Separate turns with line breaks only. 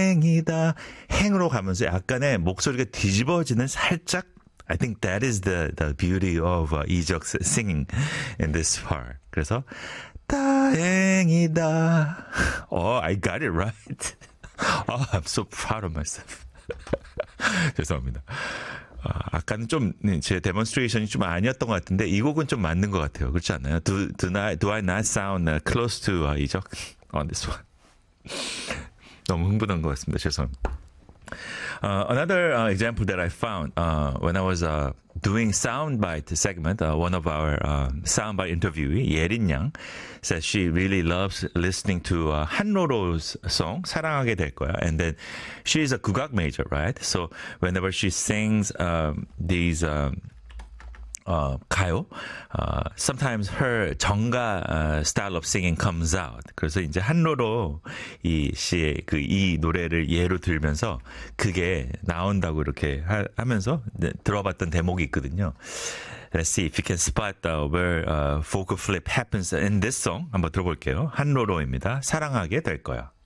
다행이다. 행으로 가면서 약간의 목소리가 뒤집어지는 살짝 I think that is the beauty of 이적's singing in this part. 그래서 다행이다. Oh, I got it right. Oh, I'm so proud of myself. 죄송합니다. 아까는 좀 제 데몬스트레이션이 좀 아니었던 것 같은데 이 곡은 좀 맞는 것 같아요. 그렇지 않나요? Do I not sound close to 이적 on this one? 너무 흥분한 것 같습니다. 죄송합니다. Another example that I found when I was doing soundbite segment, one of our soundbite interviewee, 예린 양, says she really loves listening to 한로로's song, 사랑하게 될 거야. And then she's a 국악 major, right? So whenever she sings these 가요, sometimes her 정가 style of singing comes out. 그래서 이제 한로로 이 씨의 이 노래를 예로 들면서 그게 나온다고 이렇게 하면서 들어봤던 대목이 있거든요. Let's see if you can spot where vocal flip happens in this song. 한번 들어볼게요. 한로로입니다. 사랑하게 될 거야.